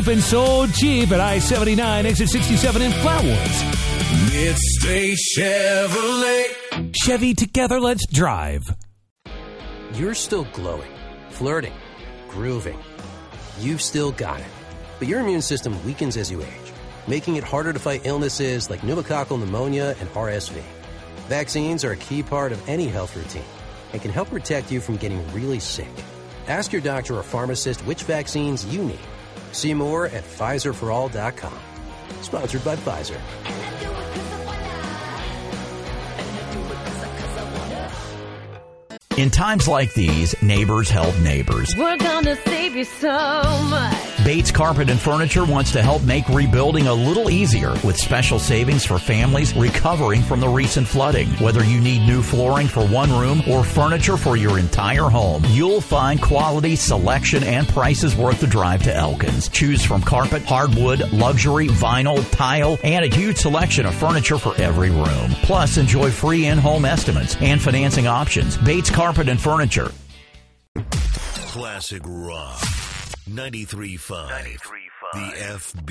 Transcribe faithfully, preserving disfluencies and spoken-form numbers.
cheap and so cheap at I seventy-nine, exit sixty-seven in Flatwoods. Midstate Chevrolet. Chevy, together, let's drive. You're still glowing, flirting, grooving. You've still got it. But your immune system weakens as you age, making it harder to fight illnesses like pneumococcal pneumonia and R S V. Vaccines are a key part of any health routine and can help protect you from getting really sick. Ask your doctor or pharmacist which vaccines you need. See more at Pfizer for all dot com. Sponsored by Pfizer. In times like these, neighbors help neighbors. We're gonna save you so much. Bates Carpet and Furniture wants to help make rebuilding a little easier with special savings for families recovering from the recent flooding. Whether you need new flooring for one room or furniture for your entire home, you'll find quality, selection, and prices worth the drive to Elkins. Choose from carpet, hardwood, luxury, vinyl, tile, and a huge selection of furniture for every room. Plus, enjoy free in-home estimates and financing options. Bates Carpet and Furniture. Classic Rock. ninety-three point five. The F B.